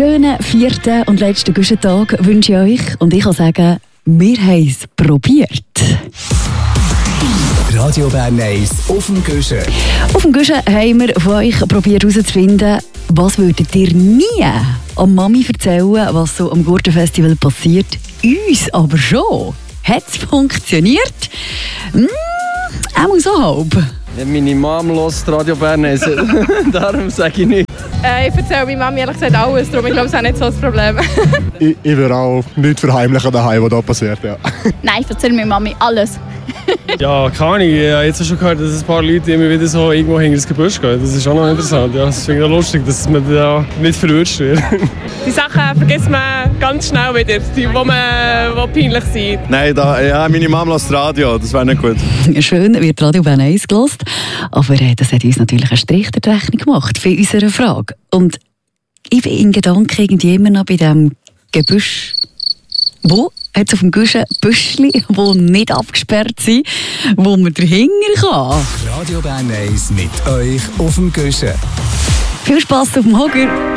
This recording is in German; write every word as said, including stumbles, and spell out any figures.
schönen vierten und letzten Guschentag wünsche ich euch. Und ich kann sagen, wir haben es probiert. Radio Bern eins auf dem Guschen. Auf dem Guschen haben wir von euch probiert herauszufinden, was würdet ihr nie an Mami erzählen, was so am Gurtenfestival passiert. Uns aber schon. Hat es funktioniert? Hm, auch so halb. Ja, meine Mom hört Radio Bern eins, darum sage ich nichts. Äh, ich erzähle meiner Mami ehrlich gesagt alles, darum ich glaube, es ist auch nicht so das Problem. ich, ich würde auch nichts verheimlichen daheim, was da passiert. Ja. Nein, ich erzähle meiner Mami alles. Ja, keine Ahnung. Ich habe jetzt schon gehört, dass ein paar Leute immer wieder so irgendwo hinter das Gebüsch gehen. Das ist auch noch interessant. Ja, das finde ich auch lustig, dass man da nicht verwirrt wird. Die Sachen vergisst man ganz schnell wieder, die, wo man wo peinlich sind. Nein, da, ja, meine Mama hört Radio, das wäre nicht gut. Schön wird Radio Bern eins gehört, aber äh, das hat uns natürlich einen Strich der Rechnung gemacht für unsere Frage. Und ich bin in Gedanken irgendwie immer noch bei diesem Gebüsch. Wo hat es auf dem Guschen Büschli, die nicht abgesperrt sind, wo man dahinter kann? Radio Bern eins mit euch auf dem Guschen. Viel Spass auf dem Hocker!